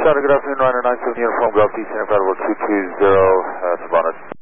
Charlie, good afternoon, 997 Uniform Golf East, Airport 220, Savannah.